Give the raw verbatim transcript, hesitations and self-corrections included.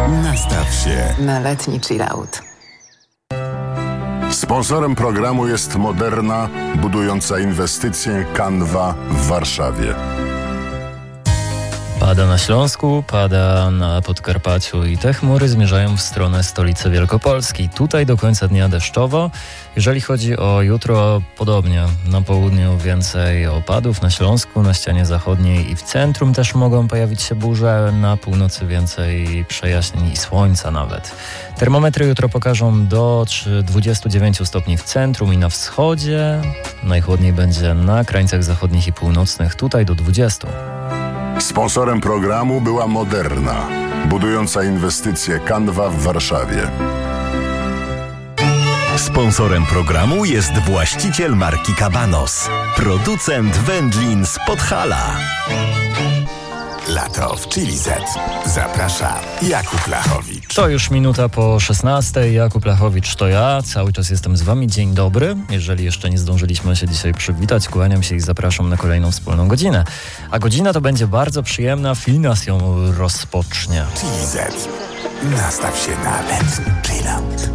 Nastaw się na letni chillout. Sponsorem programu jest Moderna, budująca inwestycję Canva w Warszawie. Pada na Śląsku, pada na Podkarpaciu i te chmury zmierzają w stronę stolicy Wielkopolski. Tutaj do końca dnia deszczowo. Jeżeli chodzi o jutro, podobnie. Na południu więcej opadów, na Śląsku, na ścianie zachodniej i w centrum też mogą pojawić się burze. Na północy więcej przejaśnień i słońca nawet. Termometry jutro pokażą do dwudziestu dziewięciu stopni w centrum i na wschodzie. Najchłodniej będzie na krańcach zachodnich i północnych, tutaj do dwudziestu. Sponsorem programu była Moderna, budująca inwestycje Canva w Warszawie. Sponsorem programu jest właściciel marki Cabanos, producent wędlin z Podhala. Lato w Chili Z. Zaprasza Jakub Lachowicz. To już minuta po szesnastej. Jakub Lachowicz to ja. Cały czas jestem z wami. Dzień dobry. Jeżeli jeszcze nie zdążyliśmy się dzisiaj przywitać, kłaniam się i zapraszam na kolejną wspólną godzinę. A godzina to będzie bardzo przyjemna. Finas ją rozpocznie. Chili Z. Nastaw się na letni chillout.